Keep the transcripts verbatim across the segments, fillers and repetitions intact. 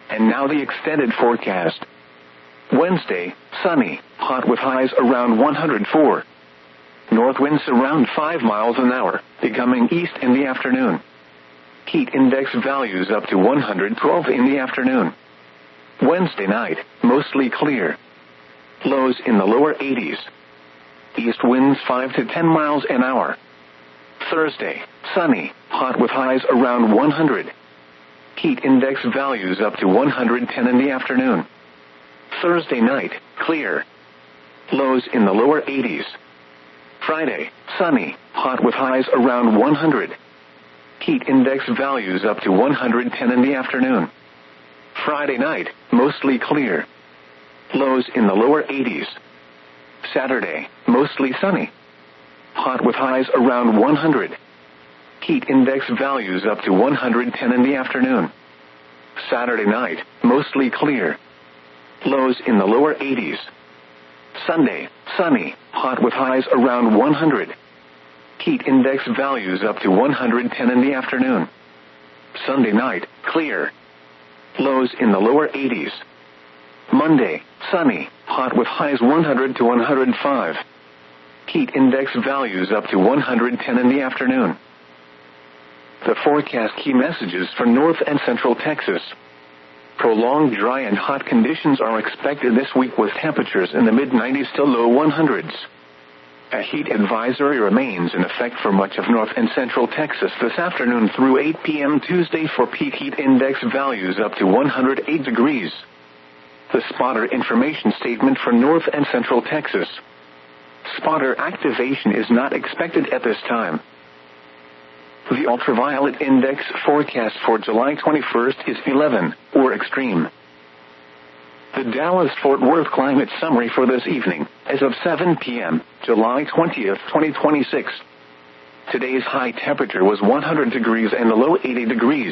And now the extended forecast. Wednesday, sunny, hot with highs around one hundred four. North winds around five miles an hour, becoming east in the afternoon. Heat index values up to one hundred twelve in the afternoon. Wednesday night, mostly clear. Lows in the lower eighties. East winds five to ten miles an hour. Thursday, sunny, hot with highs around one hundred. Heat index values up to one hundred ten in the afternoon. Thursday night, clear. Lows in the lower eighties. Friday, sunny, hot with highs around one hundred. Heat index values up to one hundred ten in the afternoon. Friday night, mostly clear. Lows in the lower eighties. Saturday, mostly sunny. Hot with highs around one hundred. Heat index values up to one hundred ten in the afternoon. Saturday night, mostly clear. Lows in the lower eighties. Sunday, sunny, hot with highs around one hundred. Heat index values up to one hundred ten in the afternoon. Sunday night, clear. Lows in the lower eighties. Monday, sunny, hot with highs one hundred to one hundred five. Heat index values up to one hundred ten in the afternoon. The forecast key messages for North and Central Texas. Prolonged dry and hot conditions are expected this week with temperatures in the mid nineties to low one hundreds. A heat advisory remains in effect for much of North and Central Texas this afternoon through eight p.m. Tuesday for peak heat index values up to one hundred eight degrees. The spotter information statement for North and Central Texas. Spotter activation is not expected at this time. The ultraviolet index forecast for July twenty-first is eleven, or extreme. The Dallas-Fort Worth climate summary for this evening, as of seven p.m., July twentieth, twenty twenty-six. Today's high temperature was one hundred degrees and the low eighty degrees.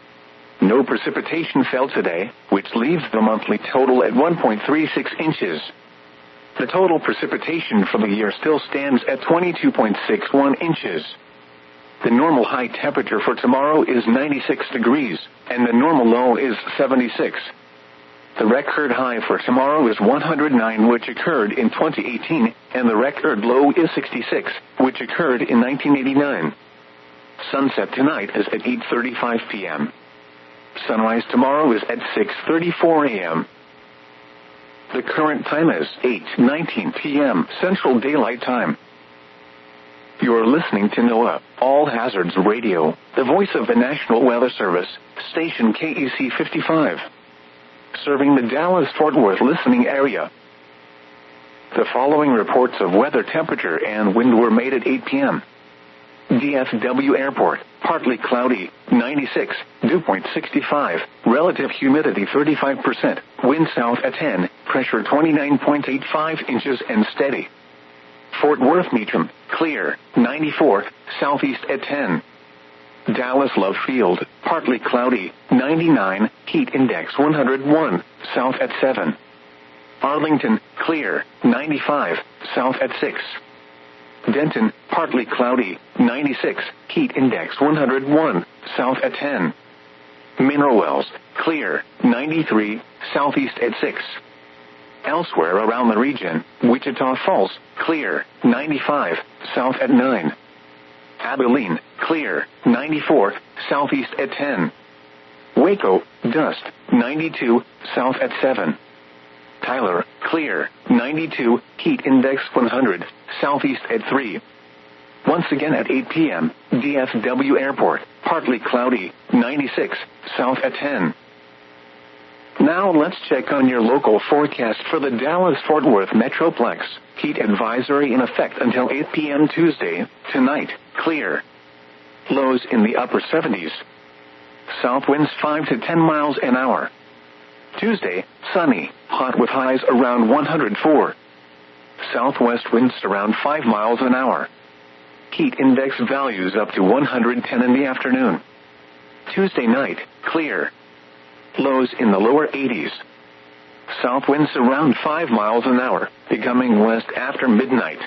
No precipitation fell today, which leaves the monthly total at one point three six inches. The total precipitation for the year still stands at twenty-two point six one inches. The normal high temperature for tomorrow is ninety-six degrees, and the normal low is seventy-six. The record high for tomorrow is one hundred nine, which occurred in twenty eighteen, and the record low is sixty-six, which occurred in nineteen eighty-nine. Sunset tonight is at eight thirty-five p.m. Sunrise tomorrow is at six thirty-four a.m. The current time is eight nineteen p.m. Central Daylight Time. You're listening to NOAA, All Hazards Radio, the voice of the National Weather Service, station K E C fifty-five. Serving the Dallas-Fort Worth listening area. The following reports of weather, temperature, and wind were made at eight p.m. D F W Airport, partly cloudy, ninety-six, dew point sixty-five, relative humidity thirty-five percent, wind south at ten, pressure twenty-nine point eight five inches and steady. Fort Worth Meacham, clear, ninety-four, southeast at ten. Dallas Love Field, partly cloudy, ninety-nine, heat index one hundred one, south at seven. Arlington, clear, ninety-five, south at six. Denton, partly cloudy, ninety-six, heat index one hundred one, south at ten. Mineral Wells, clear, ninety-three, southeast at six. Elsewhere around the region, Wichita Falls, clear, ninety-five, south at nine. Abilene, clear, ninety-four, southeast at ten. Waco, dust, ninety-two, south at seven. Tyler, clear, ninety-two, heat index one hundred, southeast at three. Once again at eight p.m., D F W Airport, partly cloudy, ninety-six, south at ten. Now let's check on your local forecast for the Dallas-Fort Worth Metroplex. Heat advisory in effect until eight p.m. Tuesday. Tonight, clear. Lows in the upper seventies. South winds five to ten miles an hour. Tuesday, sunny, hot with highs around one hundred four. Southwest winds around five miles an hour. Heat index values up to one hundred ten in the afternoon. Tuesday night, clear. Lows in the lower eighties. South winds around five miles an hour, becoming west after midnight.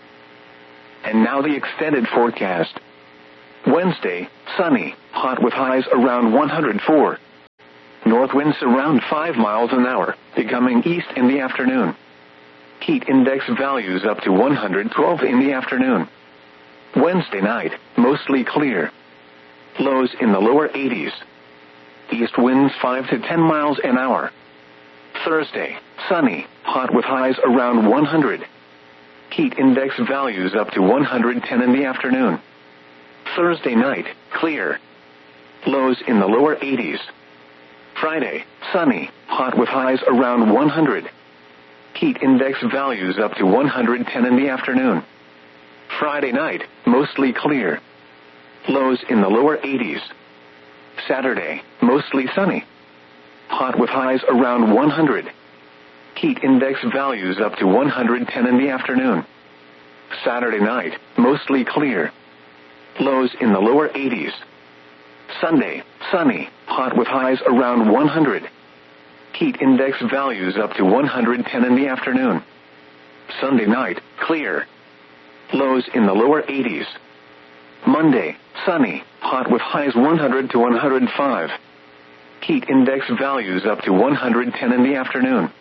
And now the extended forecast. Wednesday, sunny, hot with highs around one hundred four. North North winds around five miles an hour, becoming east in the afternoon. Heat index values up to one hundred twelve in the afternoon. Wednesday night, mostly clear. Lows in the lower eighties. East winds five to ten miles an hour. Thursday, sunny, hot with highs around one hundred. Heat index values up to one hundred ten in the afternoon. Thursday night, clear. Lows in the lower eighties. Friday, sunny, hot with highs around one hundred. Heat index values up to one hundred ten in the afternoon. Friday night, mostly clear. Lows in the lower eighties. Saturday, mostly sunny. Hot with highs around one hundred. Heat index values up to one hundred ten in the afternoon. Saturday night, mostly clear. Lows in the lower eighties. Sunday, sunny, hot with highs around one hundred. Heat index values up to one hundred ten in the afternoon. Sunday night, clear. Lows in the lower eighties. Monday, sunny, hot with highs one hundred to one hundred five. Heat index values up to one hundred ten in the afternoon.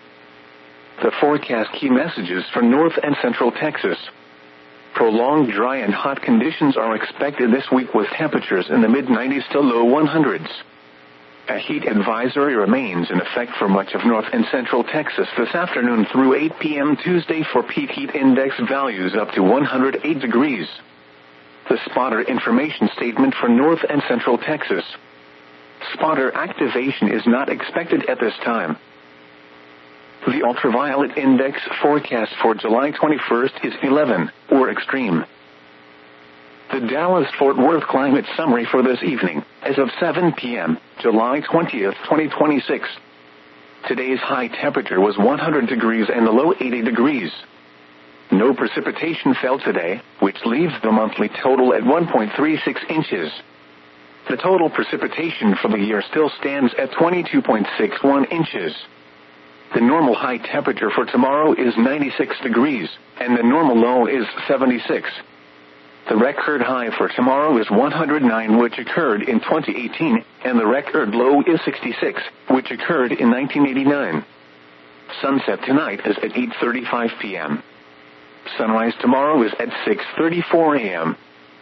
The forecast key messages for North and Central Texas. Prolonged dry and hot conditions are expected this week with temperatures in the mid nineties to low hundreds. A heat advisory remains in effect for much of North and Central Texas this afternoon through eight p.m. Tuesday for peak heat index values up to one hundred eight degrees. The spotter information statement for North and Central Texas. Spotter activation is not expected at this time. The ultraviolet index forecast for July twenty-first is eleven, or extreme. The Dallas-Fort Worth climate summary for this evening, as of seven p.m., July twentieth, twenty twenty-six. Today's high temperature was one hundred degrees and the low eighty degrees. No precipitation fell today, which leaves the monthly total at one point three six inches. The total precipitation for the year still stands at twenty-two point six one inches. The normal high temperature for tomorrow is ninety-six degrees, and the normal low is seventy-six. The record high for tomorrow is one hundred nine, which occurred in twenty eighteen, and the record low is sixty-six, which occurred in nineteen eighty-nine. Sunset tonight is at eight thirty-five p.m. Sunrise tomorrow is at six thirty-four a.m.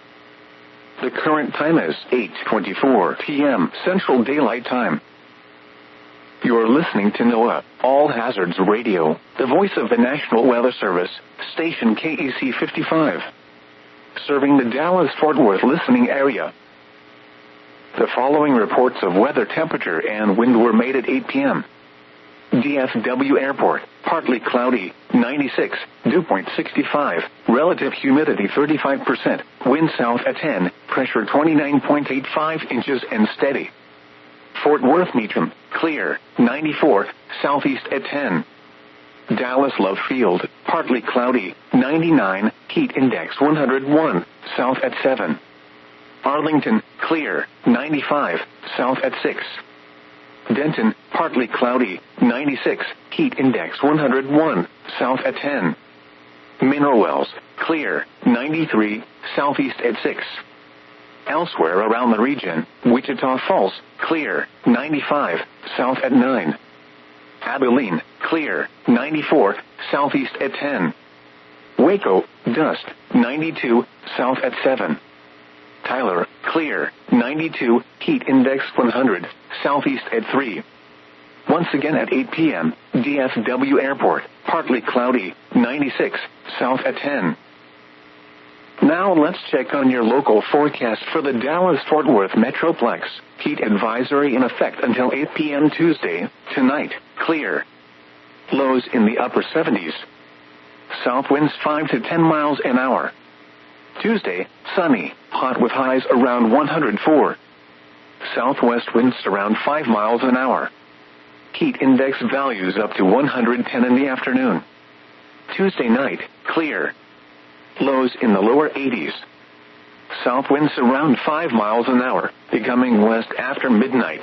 The current time is eight twenty-four p.m. Central Daylight Time. You're listening to NOAA, All Hazards Radio, the voice of the National Weather Service, station K E C fifty-five. Serving the Dallas-Fort Worth listening area. The following reports of weather temperature and wind were made at eight p.m. D F W Airport, partly cloudy, ninety-six, dew point sixty-five, relative humidity thirty-five percent, wind south at ten, pressure twenty-nine point eight five inches and steady. Fort Worth Meacham, clear, ninety-four, southeast at ten. Dallas Love Field, partly cloudy, ninety-nine, heat index one hundred one, south at seven. Arlington, clear, ninety-five, south at six. Denton, partly cloudy, ninety-six, heat index one hundred one, south at ten. Mineral Wells, clear, ninety-three, southeast at six. Elsewhere around the region, Wichita Falls, clear, ninety-five, south at nine. Abilene, clear, ninety-four, southeast at ten. Waco, dust, ninety-two, south at seven. Tyler, clear, ninety-two, heat index one hundred, southeast at three. Once again at eight p.m., D F W Airport, partly cloudy, ninety-six, south at ten. Now let's check on your local forecast for the Dallas-Fort Worth Metroplex. Heat advisory in effect until eight p.m. Tuesday, tonight, clear. Lows in the upper seventies. South winds five to ten miles an hour. Tuesday, sunny, hot with highs around one hundred four. Southwest winds around five miles an hour. Heat index values up to one hundred ten in the afternoon. Tuesday night, clear. Lows in the lower eighties. South winds around five miles an hour, becoming west after midnight.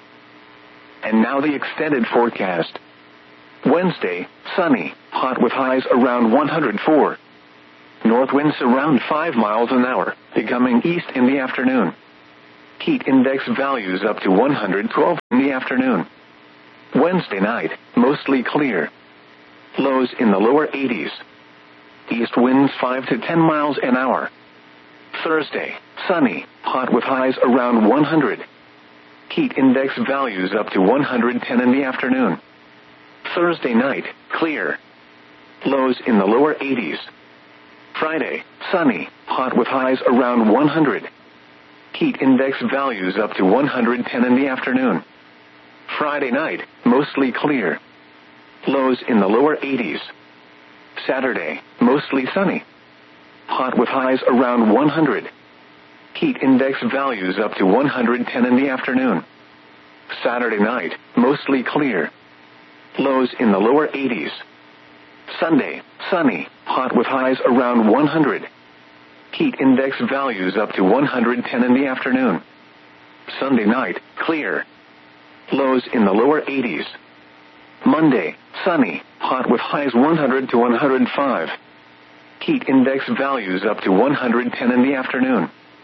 And now the extended forecast. Wednesday, sunny, hot with highs around one hundred four. North winds around five miles an hour, becoming east in the afternoon. Heat index values up to one hundred twelve. in the afternoon. Wednesday night, mostly clear. Lows in the lower eighties. East winds five to ten miles an hour. Thursday, sunny, hot with highs around one hundred. Heat index values up to one hundred ten in the afternoon. Thursday night, clear. Lows in the lower eighties. Friday, sunny, hot with highs around one hundred. Heat index values up to one hundred ten in the afternoon. Friday night, mostly clear. Lows in the lower eighties. Saturday, mostly sunny. Hot with highs around one hundred. Heat index values up to one hundred ten in the afternoon. Saturday night, mostly clear. Lows in the lower eighties. Sunday, sunny, hot with highs around one hundred. Heat index values up to one hundred ten in the afternoon. Sunday night, clear. Lows in the lower eighties. Monday, sunny, hot with highs one hundred to one hundred five. Heat index values up to one hundred ten in the afternoon.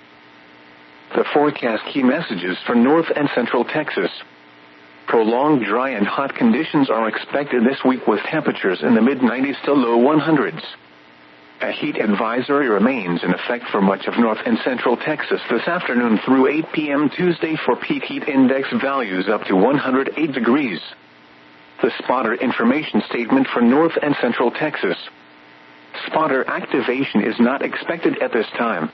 The forecast key messages for North and Central Texas. Prolonged dry and hot conditions are expected this week with temperatures in the mid nineties to low one hundreds. A heat advisory remains in effect for much of North and Central Texas this afternoon through eight p.m. Tuesday for peak heat index values up to one hundred eight degrees. The spotter information statement for North and Central Texas. Spotter activation is not expected at this time.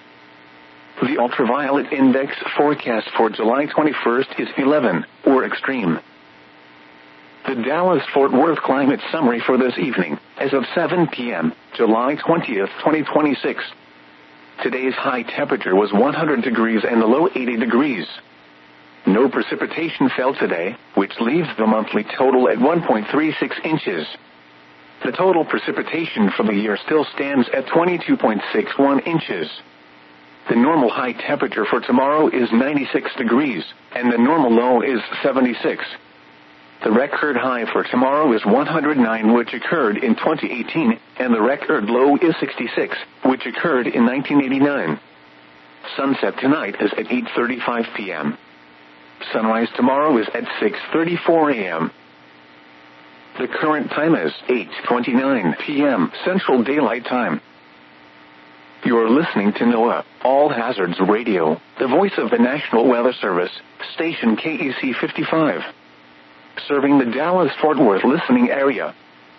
The ultraviolet index forecast for July twenty-first is eleven, or extreme. The Dallas-Fort Worth climate summary for this evening, as of seven p.m., July twentieth, twenty twenty-six. Today's high temperature was one hundred degrees and the low eighty degrees. No precipitation fell today, which leaves the monthly total at one point three six inches. The total precipitation for the year still stands at twenty-two point six one inches. The normal high temperature for tomorrow is ninety-six degrees, and the normal low is seventy-six. The record high for tomorrow is one hundred nine, which occurred in twenty eighteen, and the record low is sixty-six, which occurred in nineteen eighty-nine. Sunset tonight is at eight thirty-five p.m. Sunrise tomorrow is at six thirty-four a.m. The current time is eight twenty-nine p.m. Central Daylight Time. You're listening to NOAA, All Hazards Radio, the voice of the National Weather Service, station K E C fifty-five. Serving the Dallas-Fort Worth listening area.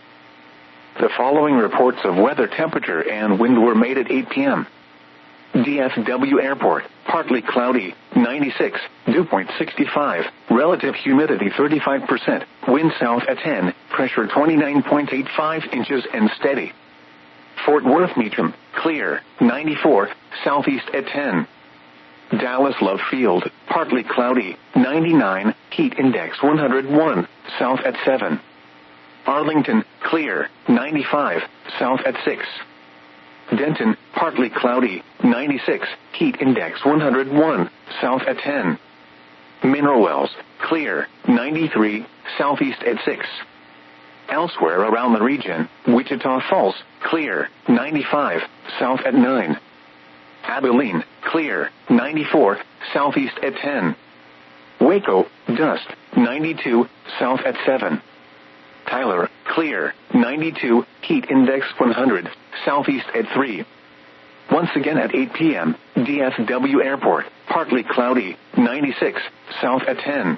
The following reports of weather temperature and wind were made at eight p.m. D F W Airport, partly cloudy, ninety-six, dew point sixty-five, relative humidity thirty-five percent, wind south at ten, pressure twenty-nine point eight five inches and steady. Fort Worth Meacham, clear, ninety-four, southeast at ten. Dallas Love Field, partly cloudy, ninety-nine, heat index one hundred one, south at seven. Arlington, clear, ninety-five, south at six. Denton, partly cloudy, ninety-six, heat index one hundred one, south at ten. Mineral Wells, clear, ninety-three, southeast at six. Elsewhere around the region, Wichita Falls, clear, ninety-five, south at nine. Abilene, clear, ninety-four, southeast at ten. Waco, dust, ninety-two, south at seven. Tyler, clear, ninety-two, heat index one hundred, southeast at three. Once again at eight p.m., D F W Airport, partly cloudy, ninety-six, south at ten.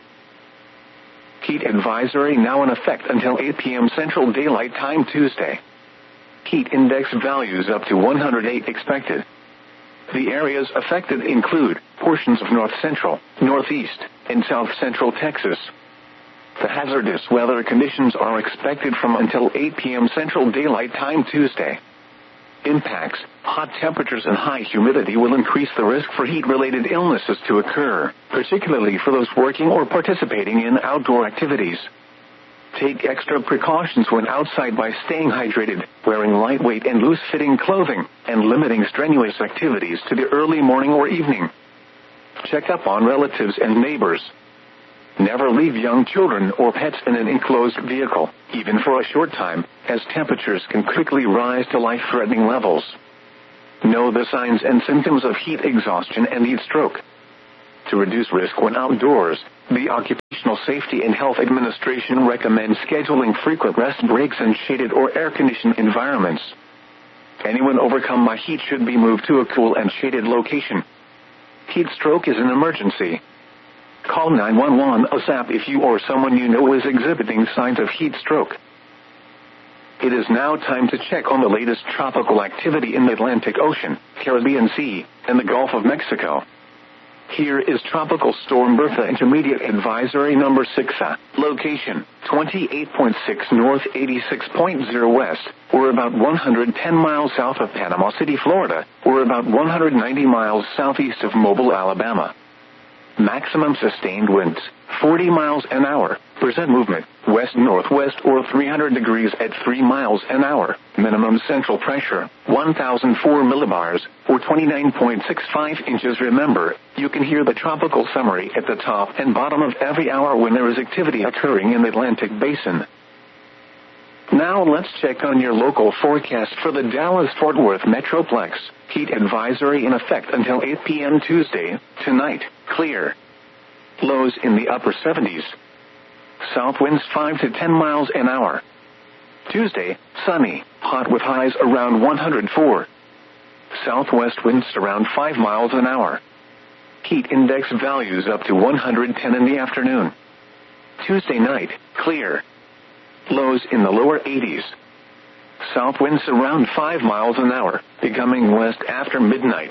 Heat advisory now in effect until eight p.m. Central Daylight Time Tuesday. Heat index values up to one hundred eight expected. The areas affected include portions of north central, northeast, and south central Texas. The hazardous weather conditions are expected from until eight p.m. Central Daylight Time Tuesday. Impacts, hot temperatures and high humidity will increase the risk for heat-related illnesses to occur, particularly for those working or participating in outdoor activities. Take extra precautions when outside by staying hydrated, wearing lightweight and loose-fitting clothing, and limiting strenuous activities to the early morning or evening. Check up on relatives and neighbors. Never leave young children or pets in an enclosed vehicle, even for a short time, as temperatures can quickly rise to life-threatening levels. Know the signs and symptoms of heat exhaustion and heat stroke. To reduce risk when outdoors, the Occupational Safety and Health Administration recommends scheduling frequent rest breaks in shaded or air-conditioned environments. Anyone overcome by heat should be moved to a cool and shaded location. Heat stroke is an emergency. Call nine one one ASAP if you or someone you know is exhibiting signs of heat stroke. It is now time to check on the latest tropical activity in the Atlantic Ocean, Caribbean Sea, and the Gulf of Mexico. Here is Tropical Storm Bertha Intermediate Advisory Number six. Location, twenty-eight point six north, eighty-six point zero west, or about one hundred ten miles south of Panama City, Florida, or about one hundred ninety miles southeast of Mobile, Alabama. Maximum sustained winds, forty miles an hour. Percent movement, west-northwest or three hundred degrees at three miles an hour. Minimum central pressure, one thousand four millibars, or twenty-nine point six five inches. Remember, you can hear the tropical summary at the top and bottom of every hour when there is activity occurring in the Atlantic Basin. Now let's check on your local forecast for the Dallas-Fort Worth Metroplex. Heat advisory in effect until eight p.m. Tuesday. Tonight, clear. Lows in the upper seventies. South winds five to ten miles an hour. Tuesday, sunny, hot with highs around one hundred four. Southwest winds around five miles an hour. Heat index values up to one hundred ten in the afternoon. Tuesday night, clear. Lows in the lower eighties. South winds around five miles an hour, becoming west after midnight.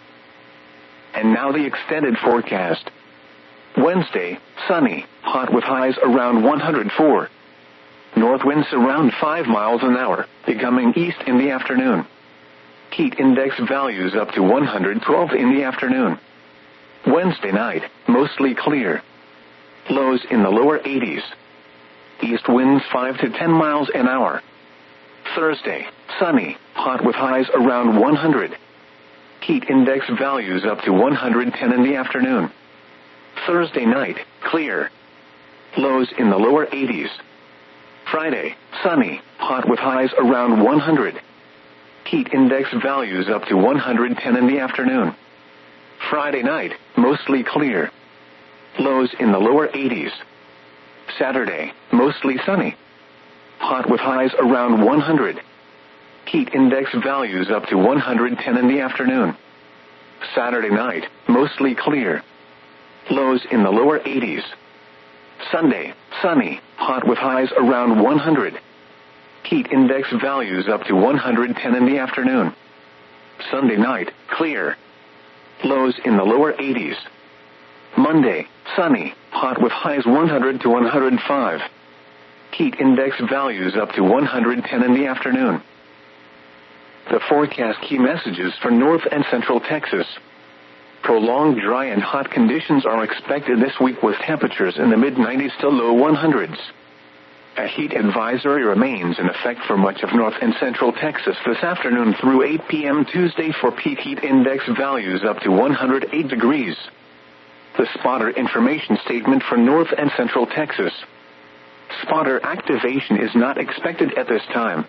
And now the extended forecast. Wednesday, sunny, hot with highs around one hundred four. North winds around five miles an hour, becoming east in the afternoon. Heat index values up to one hundred twelve in the afternoon. Wednesday night, mostly clear. Lows in the lower eighties. East winds five to ten miles an hour. Thursday, sunny, hot with highs around one hundred. Heat index values up to one hundred ten in the afternoon. Thursday night, clear. Lows in the lower eighties. Friday, sunny, hot with highs around one hundred. Heat index values up to one hundred ten in the afternoon. Friday night, mostly clear. Lows in the lower eighties. Saturday, mostly sunny. Hot with highs around one hundred. Heat index values up to one hundred ten in the afternoon. Saturday night, mostly clear. Lows in the lower eighties. Sunday, sunny, hot with highs around one hundred. Heat index values up to one hundred ten in the afternoon. Sunday night, clear. Lows in the lower eighties. Monday, sunny, hot with highs one hundred to one hundred five. Heat index values up to one hundred ten in the afternoon. The forecast key messages for North and Central Texas. Prolonged dry and hot conditions are expected this week with temperatures in the mid nineties to low one hundreds. A heat advisory remains in effect for much of North and Central Texas this afternoon through eight p.m. Tuesday for peak heat index values up to one hundred eight degrees. The spotter information statement for North and Central Texas. Spotter activation is not expected at this time.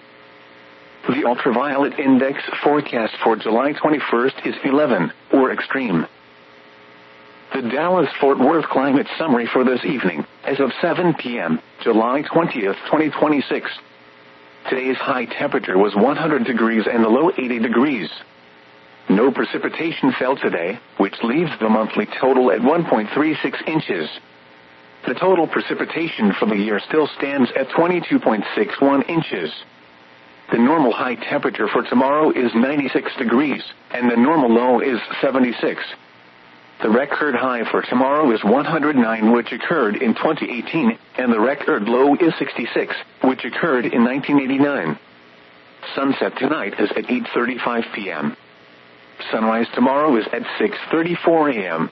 The ultraviolet index forecast for July twenty-first is eleven, or extreme. The Dallas-Fort Worth climate summary for this evening, as of seven p.m., July twentieth, twenty twenty-six. Today's high temperature was one hundred degrees and the low eighty degrees. No precipitation fell today, which leaves the monthly total at one point three six inches. The total precipitation for the year still stands at twenty-two point six one inches. The normal high temperature for tomorrow is ninety-six degrees, and the normal low is seventy-six. The record high for tomorrow is one hundred nine, which occurred in twenty eighteen, and the record low is sixty-six, which occurred in nineteen eighty-nine. Sunset tonight is at eight thirty-five p.m. Sunrise tomorrow is at six thirty-four a.m.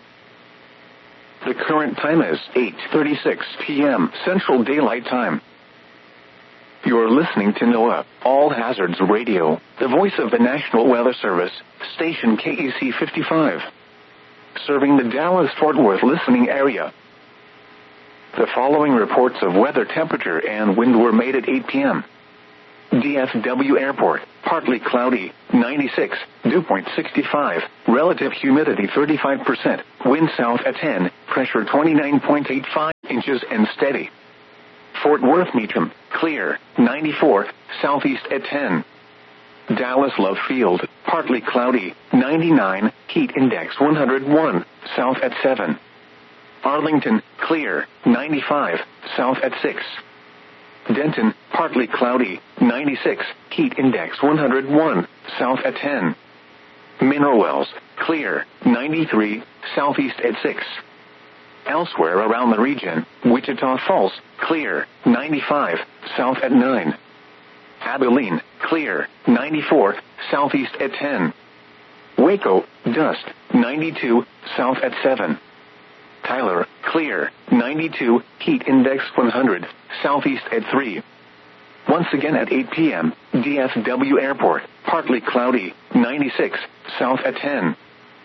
The current time is eight thirty-six p.m. Central Daylight Time. You're listening to NOAA, All Hazards Radio, the voice of the National Weather Service, station K E C fifty-five. Serving the Dallas-Fort Worth listening area. The following reports of weather, temperature, and wind were made at eight p.m. D F W Airport, partly cloudy, ninety-six, dew point sixty-five, relative humidity thirty-five percent, wind south at ten, pressure twenty-nine point eight five inches and steady. Fort Worth Meacham, clear, ninety-four, southeast at ten. Dallas Love Field, partly cloudy, ninety-nine, heat index one hundred one, south at seven. Arlington, clear, ninety-five, south at six. Denton, partly cloudy, ninety-six, heat index one hundred one, south at ten. Mineral Wells, clear, ninety-three, southeast at six. Elsewhere around the region, Wichita Falls, clear, ninety-five, south at nine. Abilene, clear, ninety-four, southeast at ten. Waco, dust, ninety-two, south at seven. Tyler, clear, ninety-two, heat index one hundred, southeast at three. Once again at eight p.m., D F W Airport, partly cloudy, ninety-six, south at ten.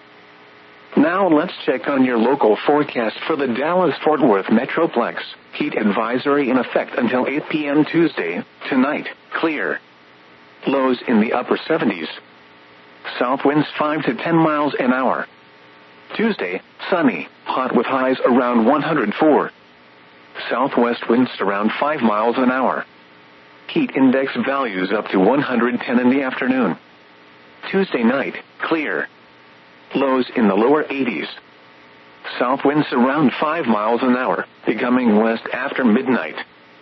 Now let's check on your local forecast for the Dallas-Fort Worth Metroplex. Heat advisory in effect until eight p.m. Tuesday. Tonight, clear. Lows in the upper seventies. South winds five to ten miles an hour. Tuesday, sunny, hot with highs around one hundred four. Southwest winds around five miles an hour. Heat index values up to one hundred ten in the afternoon. Tuesday night, clear. Lows in the lower eighties. South winds around five miles an hour, becoming west after midnight.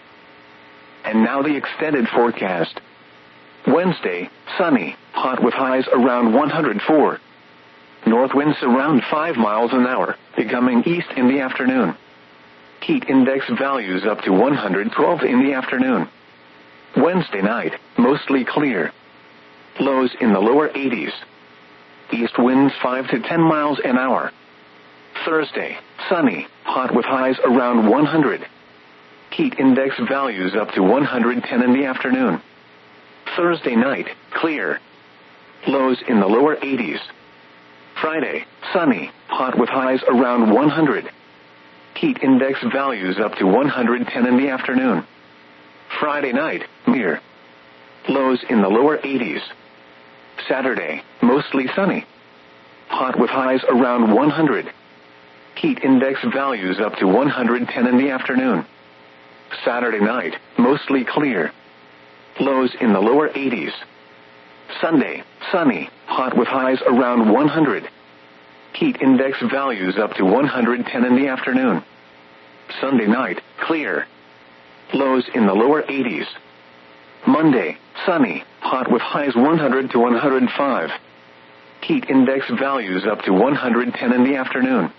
And now the extended forecast. Wednesday, sunny, hot with highs around one hundred four. North winds around five miles an hour, becoming east in the afternoon. Heat index values up to one hundred twelve in the afternoon. Wednesday night, mostly clear. Lows in the lower eighties. East winds five to ten miles an hour. Thursday, sunny, hot with highs around one hundred. Heat index values up to one hundred ten in the afternoon. Thursday night, clear. Lows in the lower eighties. Friday, sunny, hot with highs around one hundred. Heat index values up to one hundred ten in the afternoon. Friday night, clear. Lows in the lower eighties. Saturday, mostly sunny. Hot with highs around one hundred. Heat index values up to one hundred ten in the afternoon. Saturday night, mostly clear. Lows in the lower eighties. Sunday, sunny, hot with highs around one hundred. Heat index values up to one hundred ten in the afternoon. Sunday night, clear. Lows in the lower eighties. Monday, sunny, hot with highs one hundred to one hundred five. Heat index values up to one hundred ten in the afternoon.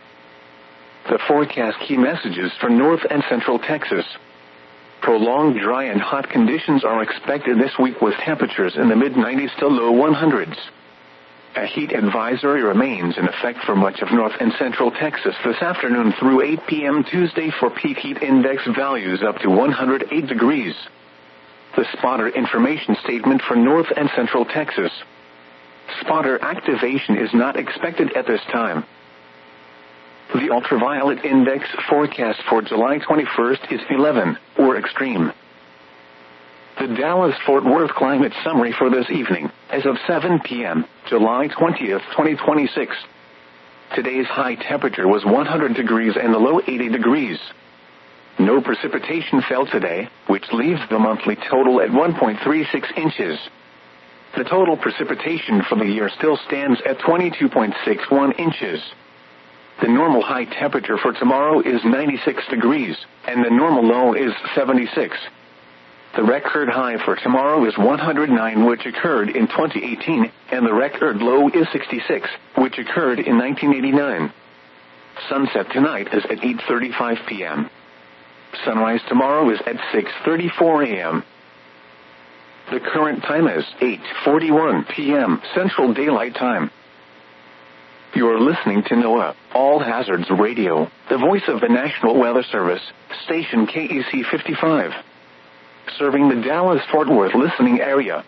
The forecast key messages for North and Central Texas. Prolonged dry and hot conditions are expected this week with temperatures in the mid nineties to low hundreds. A heat advisory remains in effect for much of North and Central Texas this afternoon through eight p.m. Tuesday for peak heat index values up to one hundred eight degrees. The spotter information statement for North and Central Texas. Spotter activation is not expected at this time. The ultraviolet index forecast for July twenty-first is eleven, or extreme. The Dallas-Fort Worth climate summary for this evening, as of seven p.m., July twentieth, twenty twenty-six. Today's high temperature was one hundred degrees and the low eighty degrees. No precipitation fell today, which leaves the monthly total at one point three six inches. The total precipitation for the year still stands at twenty-two point six one inches. The normal high temperature for tomorrow is ninety-six degrees, and the normal low is seventy-six. The record high for tomorrow is one hundred nine, which occurred in twenty eighteen, and the record low is sixty-six, which occurred in nineteen eighty-nine. Sunset tonight is at eight thirty-five p.m. Sunrise tomorrow is at six thirty-four a.m. The current time is eight forty-one p.m. Central Daylight Time. You're listening to NOAA, All Hazards Radio, the voice of the National Weather Service, station K E C fifty-five. Serving the Dallas-Fort Worth listening area.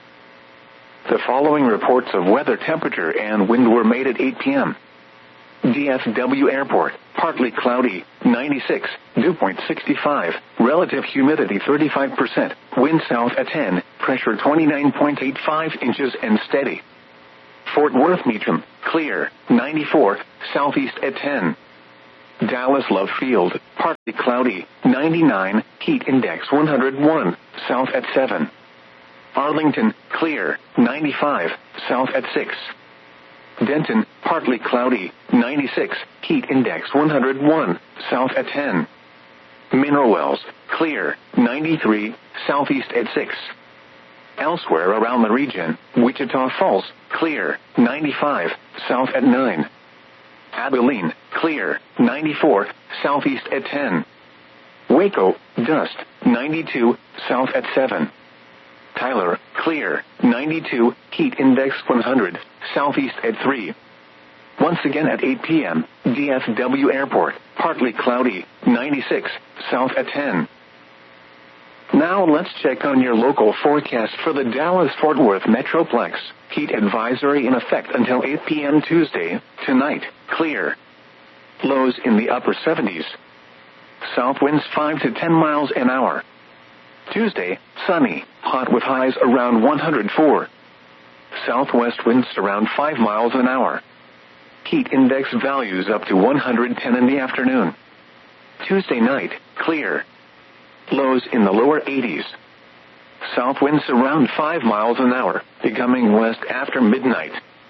The following reports of weather, temperature, and wind were made at eight p.m. D F W Airport, partly cloudy, ninety-six, dew point sixty-five, relative humidity thirty-five percent, wind south at ten, pressure twenty-nine point eight five inches and steady. Fort Worth Meacham, clear, ninety-four, southeast at ten. Dallas Love Field, partly cloudy, ninety-nine, heat index one hundred one, south at seven. Arlington, clear, ninety-five, south at six. Denton, partly cloudy, ninety-six, heat index one hundred one, south at ten. Mineral Wells, clear, ninety-three, southeast at six. Elsewhere around the region, Wichita Falls, clear, ninety-five, south at nine. Abilene, clear, ninety-four, southeast at ten. Waco, dust, ninety-two, south at seven. Tyler, clear, ninety-two, heat index one hundred, southeast at three. Once again at eight p.m., D F W Airport, partly cloudy, ninety-six, south at ten. Now let's check on your local forecast for the Dallas-Fort Worth Metroplex. Heat advisory in effect until eight p.m. Tuesday. Tonight, clear. Lows in the upper seventies. South winds five to ten miles an hour. Tuesday, sunny, hot with highs around one hundred four. Southwest winds around five miles an hour. Heat index values up to one hundred ten in the afternoon. Tuesday night, clear. Lows in the lower eighties. South winds around five miles an hour, becoming west after midnight.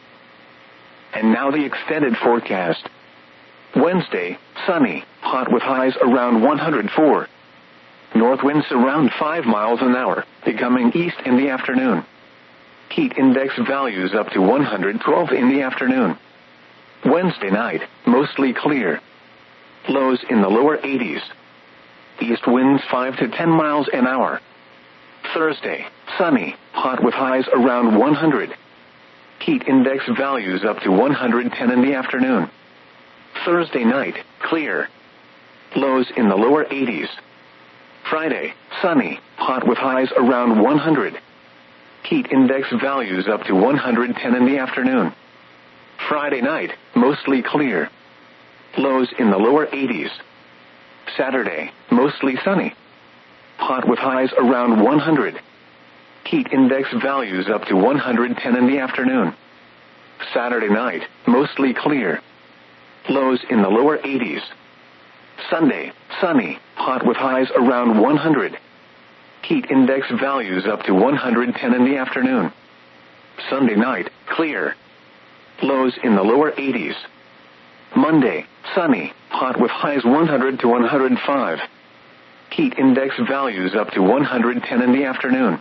And now the extended forecast. Wednesday, sunny, hot with highs around one hundred four. North winds around five miles an hour, becoming east in the afternoon. Heat index values up to one hundred twelve in the afternoon. Wednesday night, mostly clear. Lows in the lower eighties. East winds five to ten miles an hour. Thursday, sunny, hot with highs around one hundred. Heat index values up to one hundred ten in the afternoon. Thursday night, clear. Lows in the lower eighties. Friday, sunny, hot with highs around one hundred. Heat index values up to one hundred ten in the afternoon. Friday night, mostly clear. Lows in the lower eighties. Saturday, mostly sunny. Hot with highs around one hundred. Heat index values up to one hundred ten in the afternoon. Saturday night, mostly clear. Lows in the lower eighties. Sunday, sunny, hot with highs around one hundred. Heat index values up to one hundred ten in the afternoon. Sunday night, clear. Lows in the lower eighties. Monday, sunny, hot with highs one hundred to one hundred five. Heat index values up to one hundred ten in the afternoon.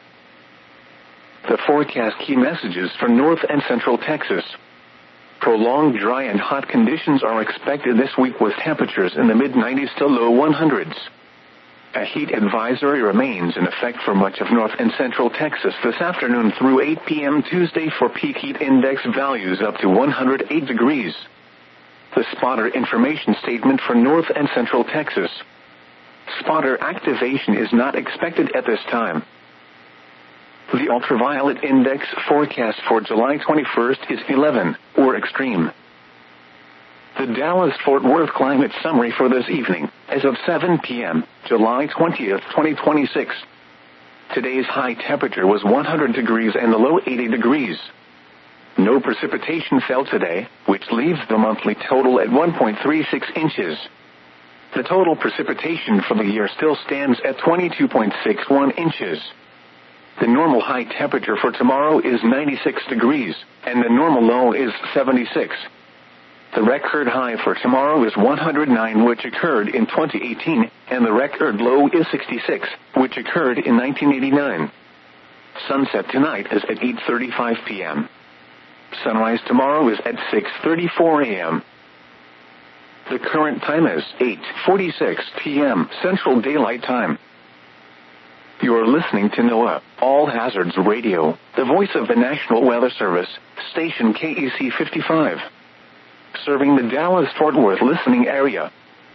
The forecast key messages for North and Central Texas. Prolonged dry and hot conditions are expected this week with temperatures in the mid nineties to low hundreds. A heat advisory remains in effect for much of North and Central Texas this afternoon through eight p.m. Tuesday for peak heat index values up to one hundred eight degrees. The spotter information statement for North and Central Texas. Spotter activation is not expected at this time. The ultraviolet index forecast for July twenty-first is eleven, or extreme. The Dallas-Fort Worth climate summary for this evening, as of seven p.m., July twentieth, twenty twenty-six. Today's high temperature was one hundred degrees and the low eighty degrees. No precipitation fell today, which leaves the monthly total at one point three six inches. The total precipitation for the year still stands at twenty-two point six one inches. The normal high temperature for tomorrow is ninety-six degrees, and the normal low is seventy-six. The record high for tomorrow is one hundred nine, which occurred in twenty eighteen, and the record low is sixty-six, which occurred in nineteen eighty-nine. Sunset tonight is at eight thirty-five p.m. Sunrise tomorrow is at six thirty-four a.m. The current time is eight forty-six p.m. Central Daylight Time. You're listening to NOAA, All Hazards Radio, the voice of the National Weather Service, station K E C fifty-five. Serving the Dallas-Fort Worth listening area.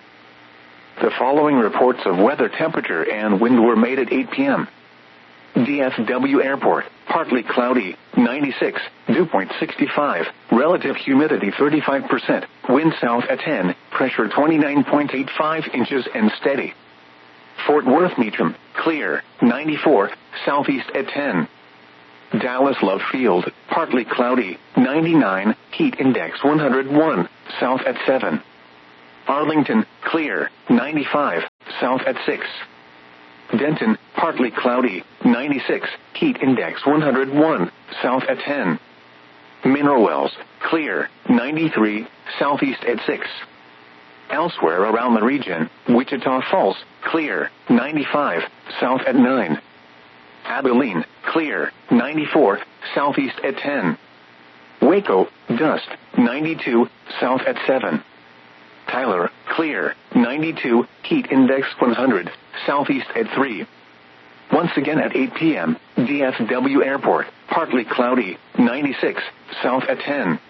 The following reports of weather temperature and wind were made at eight p.m. D F W Airport, partly cloudy, ninety-six, dew point sixty-five, relative humidity thirty-five percent, wind south at ten, pressure twenty-nine point eight five inches and steady. Fort Worth Meacham, clear, ninety-four, southeast at ten. Dallas Love Field, partly cloudy, ninety-nine, heat index one hundred one, south at seven. Arlington, clear, ninety-five, south at six. Denton, partly cloudy, ninety-six, heat index one hundred one, south at ten. Mineral Wells, clear, ninety-three, southeast at six. Elsewhere around the region, Wichita Falls, clear, ninety-five, south at nine. Abilene, clear, ninety-four, southeast at ten. Waco, dust, ninety-two, south at seven. Tyler, clear, ninety-two, heat index one hundred, southeast at three. Once again at eight p.m., D F W Airport, partly cloudy, ninety-six, south at ten.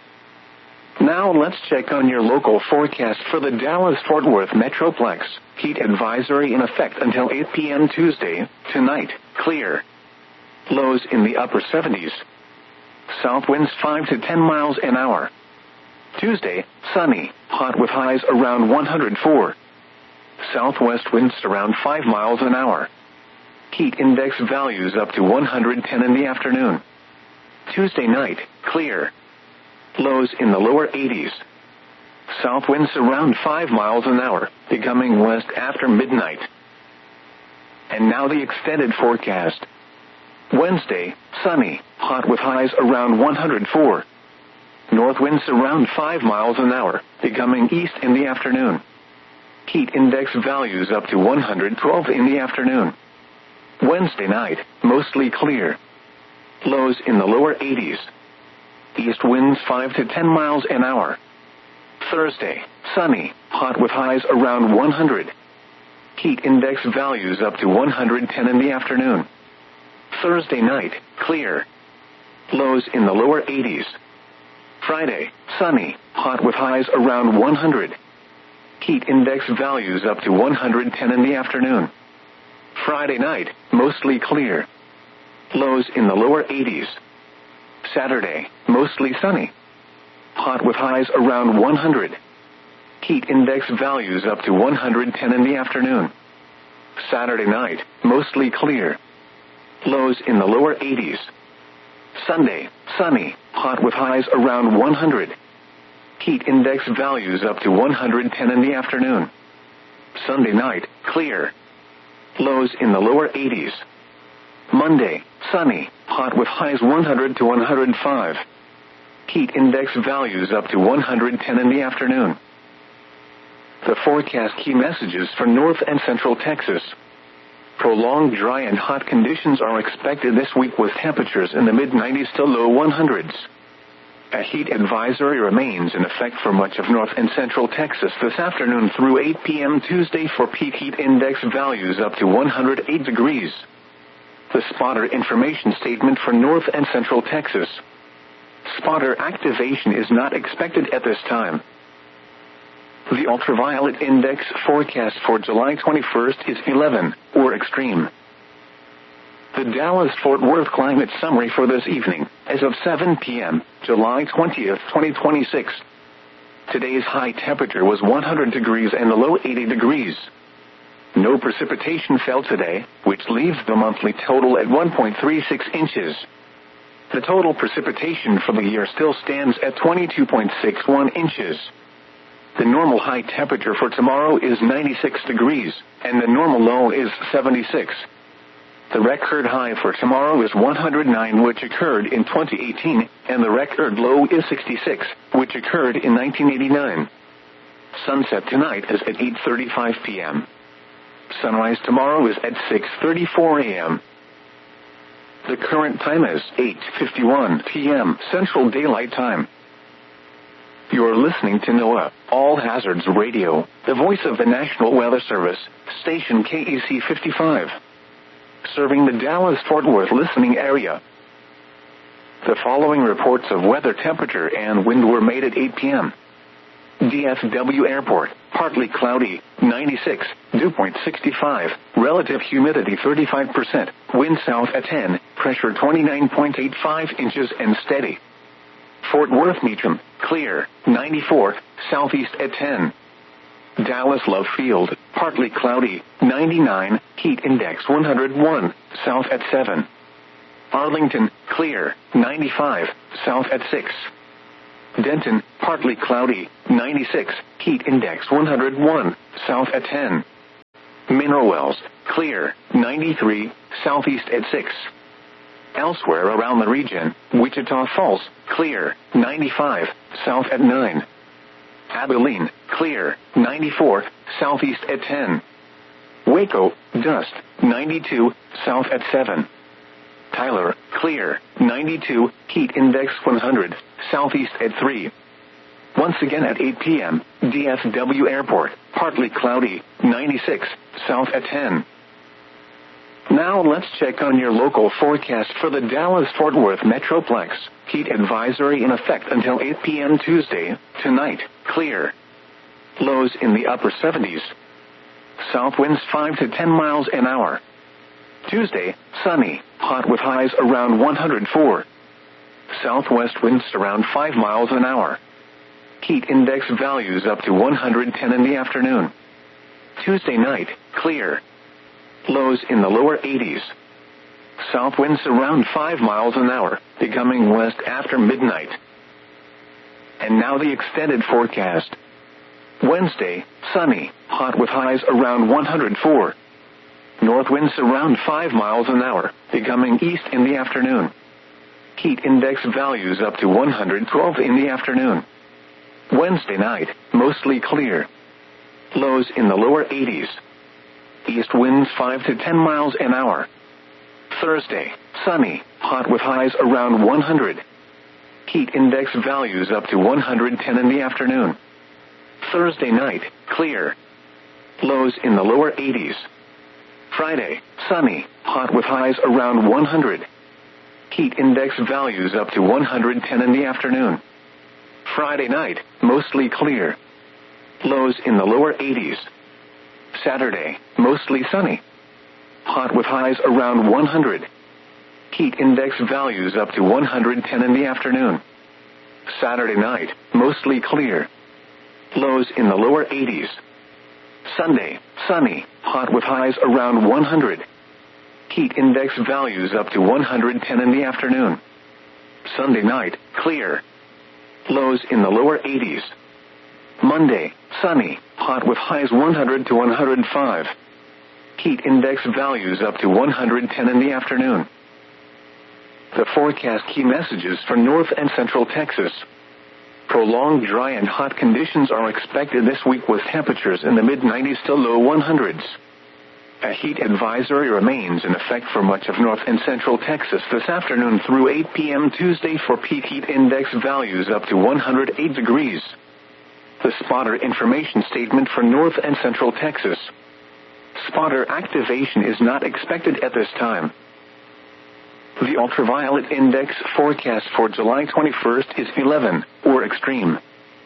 Now let's check on your local forecast for the Dallas-Fort Worth Metroplex. Heat advisory in effect until eight p.m. Tuesday. Tonight, clear. Lows in the upper seventies. South winds five to ten miles an hour. Tuesday, sunny, hot with highs around one hundred four. Southwest winds around five miles an hour. Heat index values up to one hundred ten in the afternoon. Tuesday night, clear. Lows in the lower eighties. South winds around five miles an hour, becoming west after midnight. And now the extended forecast. Wednesday, sunny, hot with highs around one hundred four. North winds around five miles an hour, becoming east in the afternoon. Heat index values up to one hundred twelve in the afternoon. Wednesday night, mostly clear. Lows in the lower eighties. East winds five to ten miles an hour. Thursday, sunny, hot with highs around one hundred. Heat index values up to one hundred ten in the afternoon. Thursday night, clear. Lows in the lower eighties. Friday, sunny, hot with highs around one hundred. Heat index values up to one hundred ten in the afternoon. Friday night, mostly clear. Lows in the lower eighties. Saturday, mostly sunny. Hot with highs around one hundred. Heat index values up to one hundred ten in the afternoon. Saturday night, mostly clear. Lows in the lower eighties. Sunday, sunny, hot with highs around one hundred. Heat index values up to one hundred ten in the afternoon. Sunday night, clear. Lows in the lower eighties. Monday, sunny, hot with highs one hundred to one hundred five. Heat index values up to one hundred ten in the afternoon. The forecast key messages for North and Central Texas. Prolonged dry and hot conditions are expected this week with temperatures in the mid nineties to low hundreds. A heat advisory remains in effect for much of North and Central Texas this afternoon through eight p.m. Tuesday for peak heat index values up to one hundred eight degrees. The spotter information statement for North and Central Texas. Spotter activation is not expected at this time. The ultraviolet index forecast for July twenty-first is eleven, or extreme. The Dallas-Fort Worth climate summary for this evening, as of seven p.m., July twentieth, twenty twenty-six. Today's high temperature was one hundred degrees and the low eighty degrees. No precipitation fell today, which leaves the monthly total at one point three six inches. The total precipitation for the year still stands at twenty-two point six one inches. The normal high temperature for tomorrow is ninety-six degrees, and the normal low is seventy-six. The record high for tomorrow is one hundred nine, which occurred in twenty eighteen, and the record low is sixty-six, which occurred in nineteen eighty-nine. Sunset tonight is at eight thirty-five p.m. Sunrise tomorrow is at six thirty-four a.m. The current time is eight fifty-one p.m. Central Daylight Time. You're listening to NOAA, All Hazards Radio, the voice of the National Weather Service, station K E C fifty-five. Serving the Dallas-Fort Worth listening area. The following reports of weather temperature and wind were made at eight p.m. D F W Airport, partly cloudy, ninety-six, dew point sixty-five, relative humidity thirty-five percent, wind south at ten, pressure twenty-nine point eight five inches and steady. Fort Worth Meacham, clear, ninety-four, southeast at ten. Dallas Love Field, partly cloudy, ninety-nine, heat index one hundred one, south at seven. Arlington, clear, ninety-five, south at six. Denton, partly cloudy, ninety-six, heat index one hundred one, south at ten. Mineral Wells, clear, ninety-three, southeast at six. Elsewhere around the region, Wichita Falls, clear, ninety-five, south at nine. Abilene, clear, ninety-four, southeast at ten. Waco, dust, ninety-two, south at seven. Tyler, clear, ninety-two, heat index one hundred, southeast at three. Once again at eight p.m., D F W Airport, partly cloudy, ninety-six, south at ten. Now let's check on your local forecast for the Dallas-Fort Worth Metroplex. Heat advisory in effect until eight p.m. Tuesday. Tonight, clear. Lows in the upper seventies. South winds five to ten miles an hour. Tuesday, sunny, hot with highs around one hundred four. Southwest winds around five miles an hour. Heat index values up to one hundred ten in the afternoon. Tuesday night, clear. Lows in the lower eighties. South winds around five miles an hour, becoming west after midnight. And now the extended forecast. Wednesday, sunny, hot with highs around one hundred four. North winds around five miles an hour, becoming east in the afternoon. Heat index values up to one hundred twelve in the afternoon. Wednesday night, mostly clear. Lows in the lower eighties. East winds five to ten miles an hour. Thursday, sunny, hot with highs around one hundred. Heat index values up to one hundred ten in the afternoon. Thursday night, clear. Lows in the lower eighties. Friday, sunny, hot with highs around one hundred. Heat index values up to one hundred ten in the afternoon. Friday night, mostly clear. Lows in the lower eighties. Saturday, mostly sunny. Hot with highs around one hundred. Heat index values up to one hundred ten in the afternoon. Saturday night, mostly clear. Lows in the lower eighties. Sunday, sunny, hot with highs around one hundred. Heat index values up to one hundred ten in the afternoon. Sunday night, clear. Lows in the lower eighties. Monday, sunny, hot with highs one hundred to one hundred five. Heat index values up to one hundred ten in the afternoon. The forecast key messages for North and Central Texas. Prolonged dry and hot conditions are expected this week with temperatures in the mid nineties to low one hundreds. A heat advisory remains in effect for much of North and Central Texas this afternoon through eight p.m. Tuesday for peak heat index values up to one hundred eight degrees. The spotter information statement for North and Central Texas. Spotter activation is not expected at this time. The ultraviolet index forecast for July twenty-first is eleven, or extreme.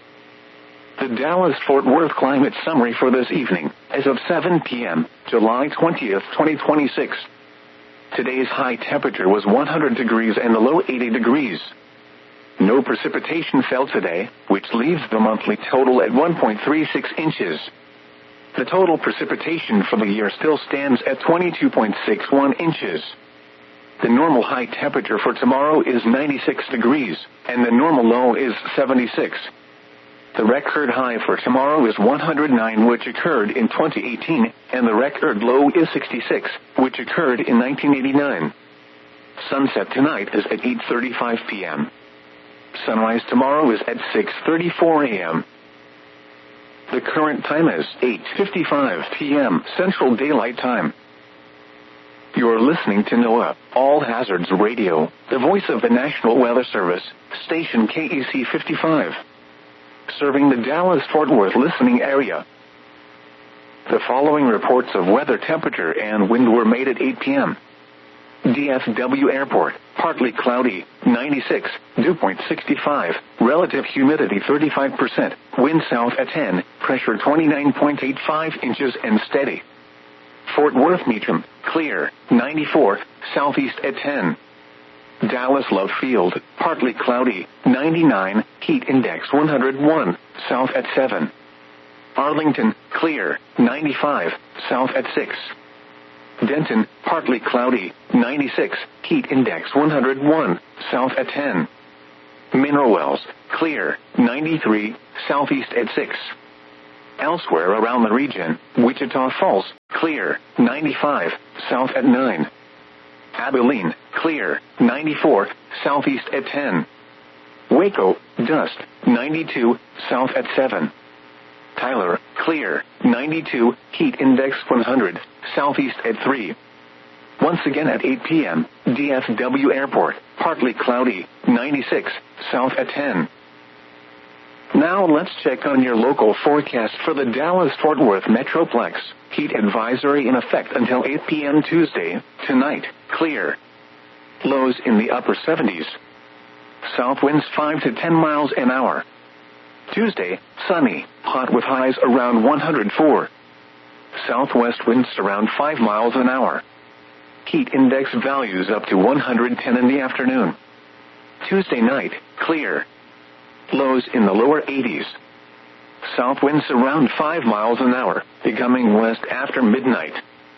The Dallas-Fort Worth climate summary for this evening, as of seven p.m., July twentieth, twenty twenty-six. Today's high temperature was one hundred degrees and the low eighty degrees. No precipitation fell today, which leaves the monthly total at one point three six inches. The total precipitation for the year still stands at twenty-two point six one inches. The normal high temperature for tomorrow is ninety-six degrees, and the normal low is seventy-six. The record high for tomorrow is one hundred nine, which occurred in twenty eighteen, and the record low is sixty-six, which occurred in nineteen eighty-nine. Sunset tonight is at eight thirty-five p.m. Sunrise tomorrow is at six thirty-four a.m. The current time is eight fifty-five p.m. Central Daylight Time. You're listening to NOAA, All Hazards Radio, the voice of the National Weather Service, station K E C fifty-five. Serving the Dallas-Fort Worth listening area. The following reports of weather temperature and wind were made at eight p.m. D F W Airport, partly cloudy, ninety-six, dew point sixty-five, relative humidity thirty-five percent, wind south at ten, pressure twenty-nine point eight five inches and steady. Fort Worth Meacham, clear, ninety-four, southeast at ten. Dallas Love Field, partly cloudy, ninety-nine, heat index one hundred one, south at seven. Arlington, clear, ninety-five, south at six. Denton, partly cloudy, ninety-six, heat index one hundred one, south at ten. Mineral Wells, clear, ninety-three, southeast at six. Elsewhere around the region, Wichita Falls, clear, ninety-five, south at nine. Abilene, clear, ninety-four, southeast at ten. Waco, dust, ninety-two, south at seven. Tyler, clear, ninety-two, heat index one hundred, southeast at three. Once again at eight p.m., D F W Airport, partly cloudy, ninety-six, south at ten. Now let's check on your local forecast for the Dallas-Fort Worth Metroplex. Heat advisory in effect until eight p.m. Tuesday. Tonight, clear. Lows in the upper seventies. South winds five to ten miles an hour. Tuesday, sunny, hot with highs around one hundred four. Southwest winds around five miles an hour. Heat index values up to one hundred ten in the afternoon. Tuesday night, clear. Lows in the lower eighties. South winds around five miles an hour, becoming west after midnight.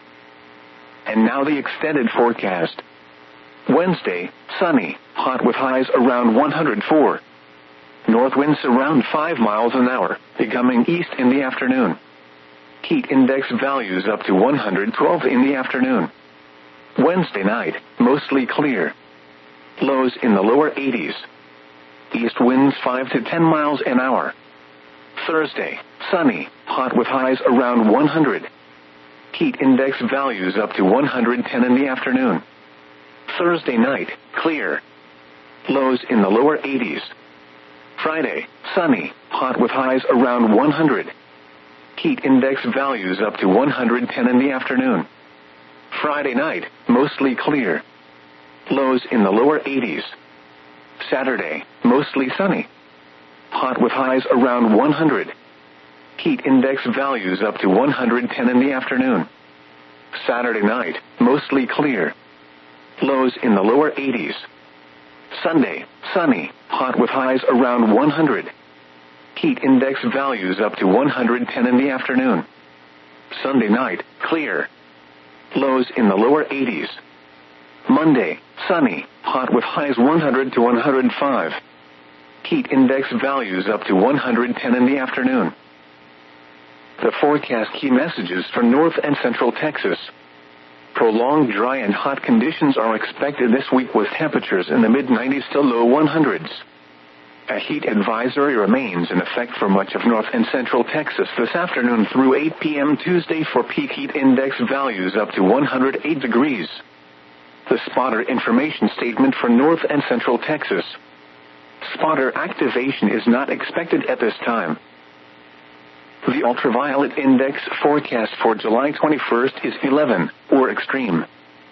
And now the extended forecast. Wednesday, sunny, hot with highs around one hundred four. North winds around five miles an hour, becoming east in the afternoon. Heat index values up to one hundred twelve in the afternoon. Wednesday night, mostly clear. Lows in the lower eighties. East winds five to ten miles an hour. Thursday, sunny, hot with highs around one hundred. Heat index values up to one hundred ten in the afternoon. Thursday night, clear. Lows in the lower eighties. Friday, sunny, hot with highs around one hundred. Heat index values up to one hundred ten in the afternoon. Friday night, mostly clear. Lows in the lower eighties. Saturday, mostly sunny. Hot with highs around one hundred. Heat index values up to one hundred ten in the afternoon. Saturday night, mostly clear. Lows in the lower eighties. Sunday, sunny, hot with highs around one hundred. Heat index values up to one hundred ten in the afternoon. Sunday night, clear. Lows in the lower eighties. Monday, sunny, hot with highs one hundred to one hundred five. Heat index values up to one hundred ten in the afternoon. The forecast key messages for North and Central Texas. Prolonged dry and hot conditions are expected this week with temperatures in the mid nineties to low hundreds. A heat advisory remains in effect for much of North and Central Texas this afternoon through eight p.m. Tuesday for peak heat index values up to one hundred eight degrees. The spotter information statement for North and Central Texas. Spotter activation is not expected at this time. The ultraviolet index forecast for July twenty-first is eleven, or extreme.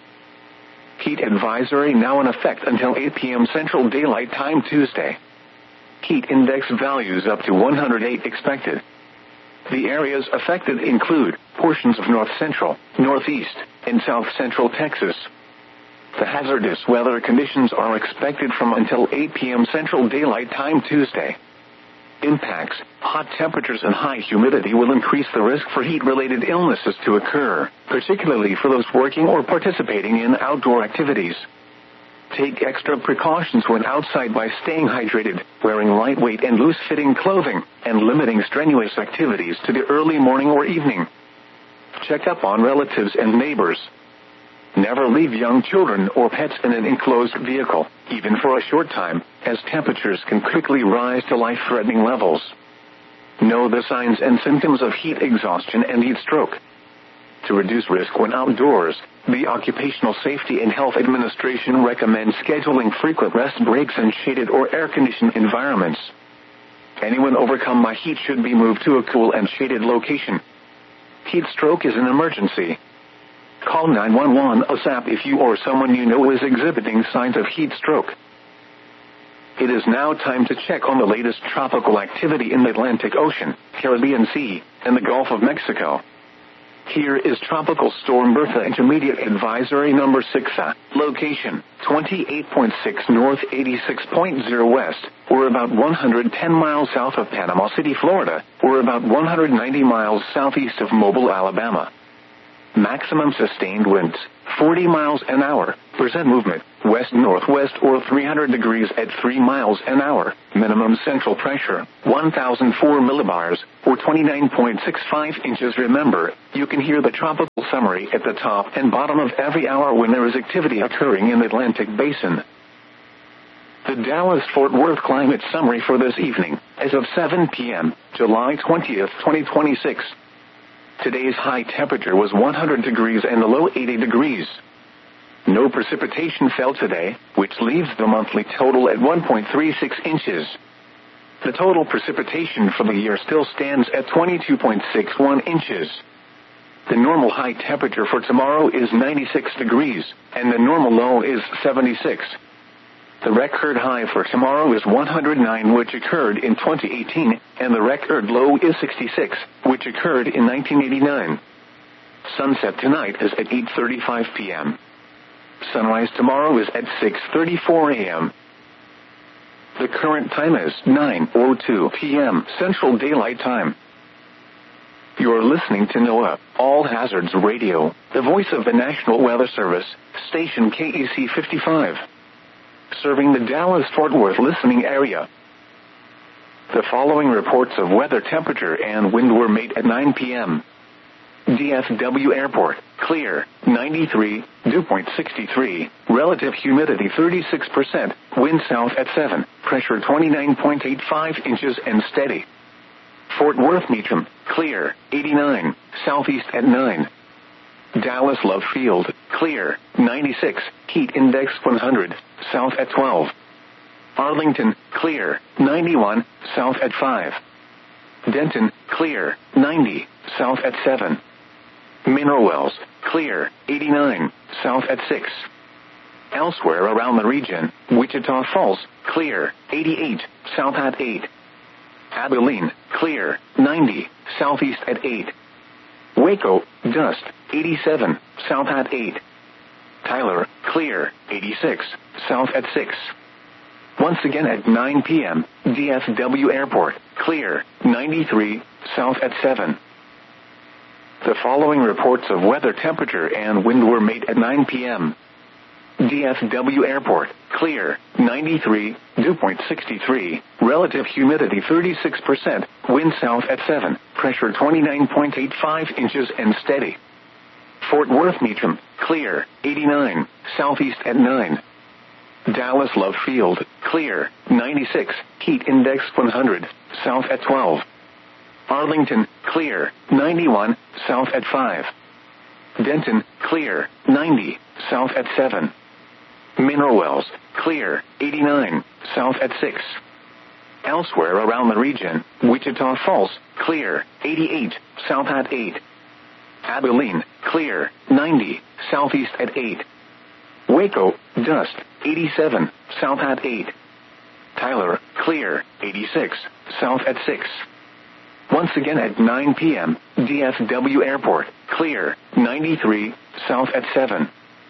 Heat advisory now in effect until eight p.m. Central Daylight Time Tuesday. Heat index values up to one hundred eight expected. The areas affected include portions of north central, northeast, and south central Texas. The hazardous weather conditions are expected from until eight p.m. Central Daylight Time Tuesday. Impacts, hot temperatures and high humidity will increase the risk for heat-related illnesses to occur, particularly for those working or participating in outdoor activities. Take extra precautions when outside by staying hydrated, wearing lightweight and loose-fitting clothing, and limiting strenuous activities to the early morning or evening. Check up on relatives and neighbors. Never leave young children or pets in an enclosed vehicle, even for a short time, as temperatures can quickly rise to life-threatening levels. Know the signs and symptoms of heat exhaustion and heat stroke. To reduce risk when outdoors, the Occupational Safety and Health Administration recommends scheduling frequent rest breaks in shaded or air-conditioned environments. Anyone overcome by heat should be moved to a cool and shaded location. Heat stroke is an emergency. Call nine one one ASAP if you or someone you know is exhibiting signs of heat stroke. It is now time to check on the latest tropical activity in the Atlantic Ocean, Caribbean Sea, and the Gulf of Mexico. Here is Tropical Storm Bertha Intermediate Advisory Number six. Location, twenty-eight point six north, eighty-six point zero west, or about one hundred ten miles south of Panama City, Florida, or about one hundred ninety miles southeast of Mobile, Alabama. Maximum sustained winds, forty miles an hour. Percent movement, west-northwest or three hundred degrees at three miles an hour. Minimum central pressure, one thousand four millibars, or twenty-nine point six five inches. Remember, you can hear the tropical summary at the top and bottom of every hour when there is activity occurring in the Atlantic Basin. The Dallas-Fort Worth climate summary for this evening, as of seven p.m., July twentieth, twenty twenty-six. Today's high temperature was one hundred degrees and the low eighty degrees. No precipitation fell today, which leaves the monthly total at one point three six inches. The total precipitation for the year still stands at twenty-two point six one inches. The normal high temperature for tomorrow is ninety-six degrees, and the normal low is seventy-six. The record high for tomorrow is one hundred nine, which occurred in twenty eighteen, and the record low is sixty-six, which occurred in nineteen eighty-nine. Sunset tonight is at eight thirty-five p.m. Sunrise tomorrow is at six thirty-four a.m. The current time is nine oh two p.m. Central Daylight Time. You're listening to NOAA, All Hazards Radio, the voice of the National Weather Service, station K E C fifty-five. Serving the Dallas-Fort Worth listening area. The following reports of weather, temperature, and wind were made at nine p.m. D F W Airport, clear, ninety-three, dew point six three, relative humidity thirty-six percent, wind south at seven, pressure twenty-nine point eight five inches and steady. Fort Worth Meacham, clear, eighty-nine, southeast at nine. Dallas Love Field, clear, ninety-six, heat index one hundred, south at twelve. Arlington, clear, ninety-one, south at five. Denton, clear, ninety, south at seven. Mineral Wells, clear, eighty-nine, south at six. Elsewhere around the region, Wichita Falls, clear, eighty-eight, south at eight. Abilene, clear, ninety, southeast at eight. Waco, dust, eighty-seven, south at eight. Tyler, clear, eighty-six, south at six. Once again at nine p.m., D F W Airport, clear, ninety-three, south at seven. The following reports of weather, temperature, and wind were made at nine p.m. D F W Airport, clear, ninety-three, dew point six three, relative humidity thirty-six percent, wind south at seven, pressure twenty-nine point eight five inches and steady. Fort Worth Meacham, clear, eighty-nine, southeast at nine. Dallas Love Field, clear, ninety-six, heat index one hundred, south at twelve. Arlington, clear, ninety-one, south at five. Denton, clear, ninety, south at seven. Mineral Wells, clear, eighty-nine, south at six. Elsewhere around the region, Wichita Falls, clear, eighty-eight, south at eight. Abilene, clear, ninety, southeast at eight. Waco, dust, eighty-seven, south at eight. Tyler, clear, eighty-six, south at six. Once again at nine p.m., D F W Airport, clear, ninety-three, south at seven.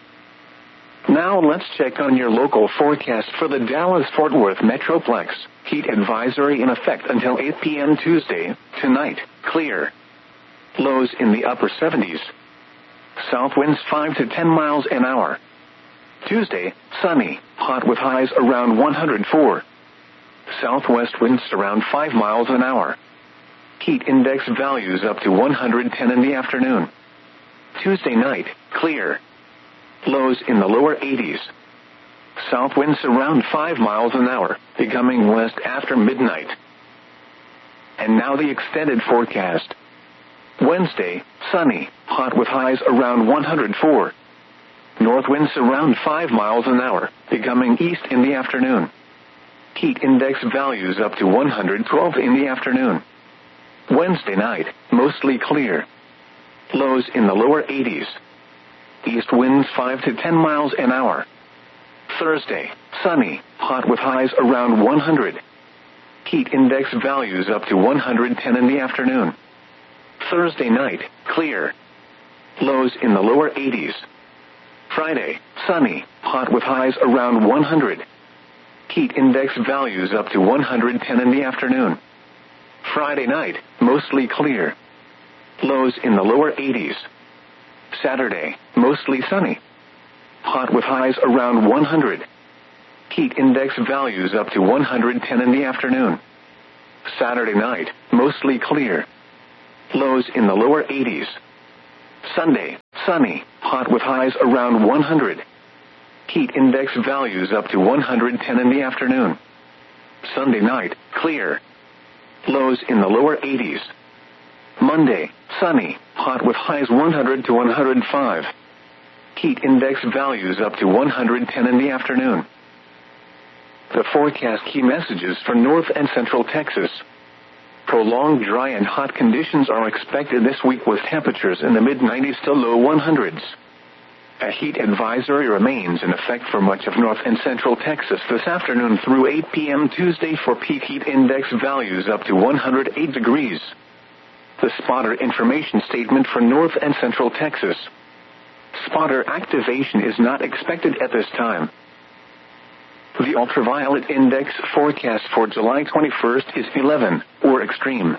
Now let's check on your local forecast for the Dallas-Fort Worth Metroplex. Heat advisory in effect until eight p.m. Tuesday, tonight, clear. Lows in the upper seventies. South winds five to ten miles an hour. Tuesday, sunny, hot with highs around one hundred four. Southwest winds around five miles an hour. Heat index values up to one hundred ten in the afternoon. Tuesday night, clear. Lows in the lower eighties. South winds around five miles an hour, becoming west after midnight. And now the extended forecast. Wednesday, sunny, hot with highs around one hundred four. North winds around five miles an hour, becoming east in the afternoon. Heat index values up to one hundred twelve in the afternoon. Wednesday night, mostly clear. Lows in the lower eighties. East winds five to ten miles an hour. Thursday, sunny, hot with highs around one hundred. Heat index values up to one hundred ten in the afternoon. Thursday night, clear. Lows in the lower eighties. Friday, sunny, hot with highs around one hundred. Heat index values up to one hundred ten in the afternoon. Friday night, mostly clear. Lows in the lower eighties. Saturday, mostly sunny. Hot with highs around one hundred. Heat index values up to one hundred ten in the afternoon. Saturday night, mostly clear. Lows in the lower eighties. Sunday, sunny, hot with highs around one hundred. Heat index values up to one hundred ten in the afternoon. Sunday night, clear. Lows in the lower eighties. Monday, sunny, hot with highs one hundred to one hundred five. Heat index values up to one hundred ten in the afternoon. The forecast key messages for North and Central Texas. Prolonged dry and hot conditions are expected this week with temperatures in the mid nineties to low one hundreds. A heat advisory remains in effect for much of North and Central Texas this afternoon through eight p.m. Tuesday for peak heat index values up to one hundred eight degrees. The spotter information statement for North and Central Texas. Spotter activation is not expected at this time. The ultraviolet index forecast for July twenty-first is eleven, or extreme.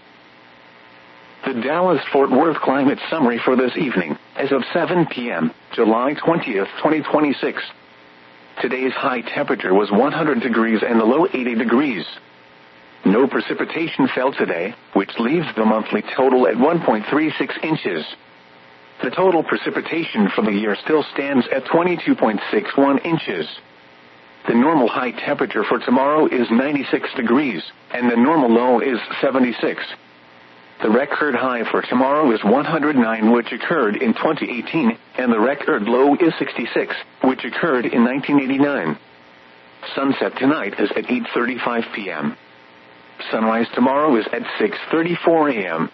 The Dallas-Fort Worth climate summary for this evening, as of seven p.m., July twentieth, twenty twenty-six. Today's high temperature was one hundred degrees and the low eighty degrees. No precipitation fell today, which leaves the monthly total at one point three six inches. The total precipitation for the year still stands at twenty-two point six one inches. The normal high temperature for tomorrow is ninety-six degrees, and the normal low is seventy-six. The record high for tomorrow is one hundred nine, which occurred in twenty eighteen, and the record low is sixty-six, which occurred in nineteen eighty-nine. Sunset tonight is at eight thirty-five p.m. Sunrise tomorrow is at six thirty-four a.m.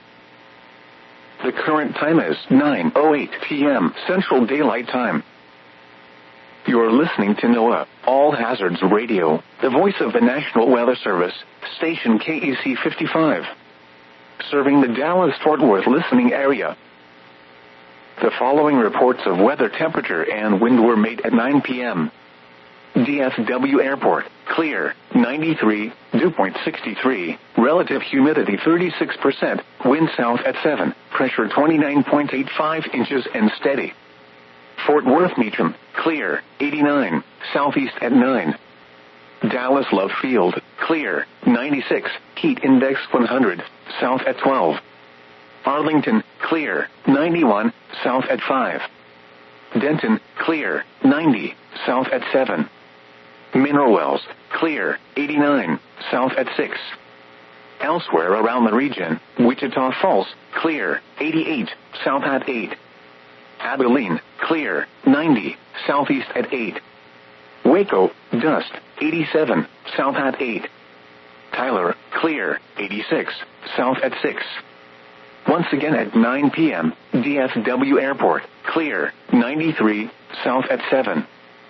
The current time is nine oh eight p.m. Central Daylight Time. You're listening to NOAA, All Hazards Radio, the voice of the National Weather Service, station K E C fifty-five. Serving the Dallas-Fort Worth listening area. The following reports of weather, temperature, and wind were made at nine p.m. D F W Airport, clear, ninety-three, dew point sixty-three, relative humidity thirty-six percent, wind south at seven, pressure twenty-nine point eight five inches and steady. Fort Worth Meacham, clear, eighty-nine, southeast at nine. Dallas Love Field, clear, ninety-six, heat index one hundred, south at twelve. Arlington, clear, ninety-one, south at five. Denton, clear, ninety, south at seven. Mineral Wells, clear, eighty-nine, south at six. Elsewhere around the region, Wichita Falls, clear, eighty-eight, south at eight. Abilene, clear, ninety, southeast at eight. Waco, dust, eighty-seven, south at eight. Tyler, clear, eighty-six, south at six. Once again at nine p.m., D F W Airport, clear, ninety-three, south at seven.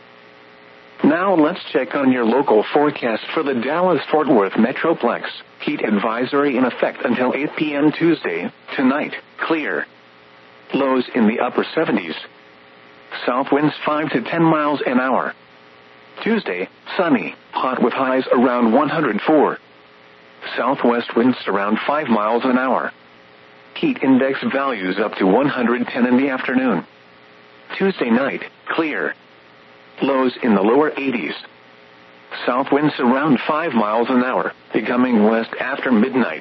Now let's check on your local forecast for the Dallas-Fort Worth Metroplex. Heat advisory in effect until eight p.m. Tuesday, tonight, clear. Lows in the upper seventies. South winds five to ten miles an hour. Tuesday, sunny, hot with highs around one hundred four. Southwest winds around five miles an hour. Heat index values up to one hundred ten in the afternoon. Tuesday night, clear. Lows in the lower eighties. South winds around five miles an hour, becoming west after midnight.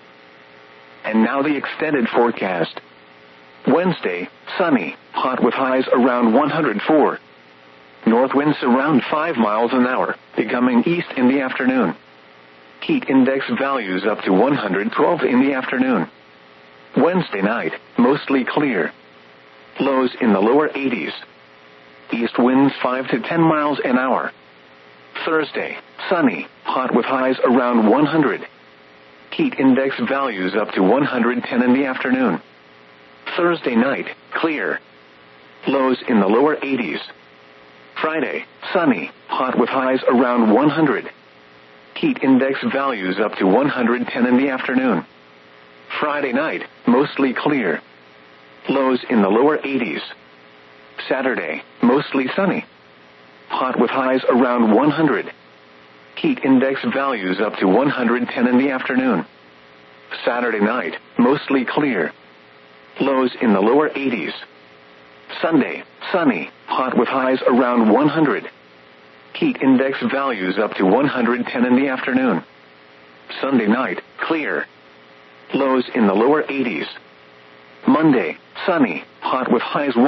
And now the extended forecast. Wednesday, sunny, hot with highs around one hundred four. North winds around five miles an hour, becoming east in the afternoon. Heat index values up to one hundred twelve in the afternoon. Wednesday night, mostly clear. Lows in the lower eighties. East winds five to ten miles an hour. Thursday, sunny, hot with highs around one hundred. Heat index values up to one hundred ten in the afternoon. Thursday night, clear. Lows in the lower eighties. Friday, sunny, hot with highs around one hundred. Heat index values up to one hundred ten in the afternoon. Friday night, mostly clear. Lows in the lower eighties. Saturday, mostly sunny. Hot with highs around one hundred. Heat index values up to one hundred ten in the afternoon. Saturday night, mostly clear. Lows in the lower eighties. Sunday, sunny, hot with highs around one hundred. Heat index values up to one hundred ten in the afternoon. Sunday night, clear. Lows in the lower eighties. Monday, sunny, hot with highs